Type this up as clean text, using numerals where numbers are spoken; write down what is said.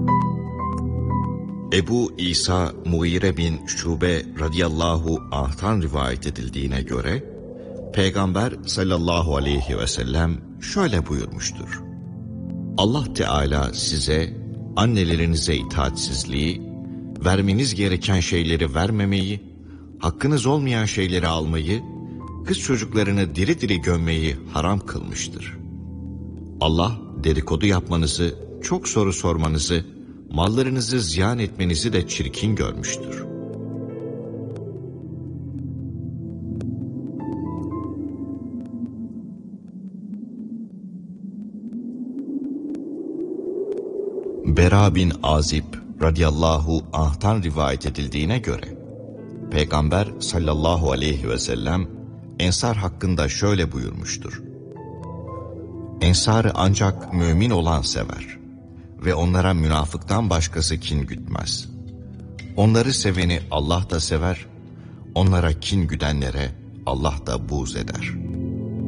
Ebu İsa Muire bin Şube radıyallahu anh'tan rivayet edildiğine göre, Peygamber sallallahu aleyhi ve sellem şöyle buyurmuştur: Allah Teala size annelerinize itaatsizliği, vermeniz gereken şeyleri vermemeyi, hakkınız olmayan şeyleri almayı, kız çocuklarını diri diri gömmeyi haram kılmıştır. Allah dedikodu yapmanızı, çok soru sormanızı, mallarınızı ziyan etmenizi de çirkin görmüştür. Bera bin Azib radıyallahu anh'tan rivayet edildiğine göre, Peygamber sallallahu aleyhi ve sellem Ensar hakkında şöyle buyurmuştur: Ensar'ı ancak mümin olan sever ve onlara münafıktan başkası kin gütmez. Onları seveni Allah da sever, onlara kin güdenlere Allah da buğz eder.